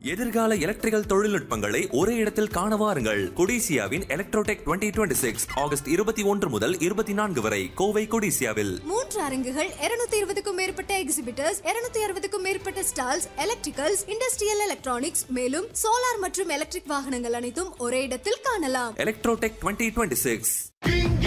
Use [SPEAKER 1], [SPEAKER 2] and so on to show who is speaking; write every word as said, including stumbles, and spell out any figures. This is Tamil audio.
[SPEAKER 1] எதிர்கால எலக்ட்ரிக்கல் தொழில்நுட்பங்களை ஒரே இடத்தில் காண வாருங்கள். கொடிசியாவின் Electrotech twenty twenty six August இருபத்தி ஒன்று முதல் இருபத்தி நான்கு வரை கோவை கொடிசியாவில்.
[SPEAKER 2] மூன்று அரங்குகள், இருநூத்தி இருபதுக்கும் மேற்பட்ட எக்ஸிபிட்டர்ஸ், இருநூத்தி அறுபதுக்கும் மேற்பட்ட ஸ்டால்ஸ், எலக்ட்ரிக்கல்ஸ், இண்டஸ்ட்ரியல் எலக்ட்ரானிக்ஸ், மேலும் சோலார் மற்றும் எலக்ட்ரிக் வாகனங்கள் அனைத்தும் ஒரே இடத்தில் காணலாம்.
[SPEAKER 1] Electrotech twenty twenty six.